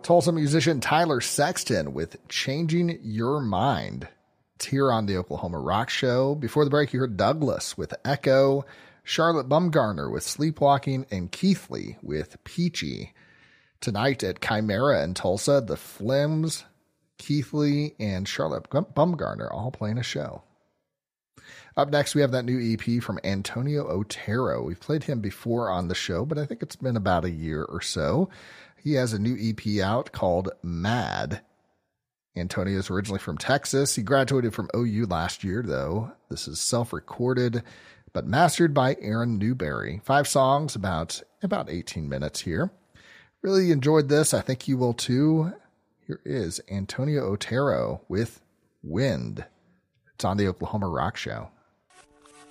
Tulsa musician Tyler Sexton with Changing Your Mind. It's here on the Oklahoma Rock Show. Before the break, you heard Douglas with Echo, Charlotte Bumgarner with Sleepwalking, and Keithley with Peachy. Tonight at Chimera in Tulsa, the Flims, Keithley, and Charlotte Bumgarner all playing a show. Up next, we have that new EP from Antonio Otero. We've played him before on the show, but I think it's been about a year or so. He has a new EP out called Mad. Antonio is originally from Texas. He graduated from OU last year, though. This is self-recorded, but mastered by Aaron Newberry. 5 songs, about 18 minutes here. Really enjoyed this. I think you will too. Here is Antonio Otero with Wind. It's on the Oklahoma Rock Show.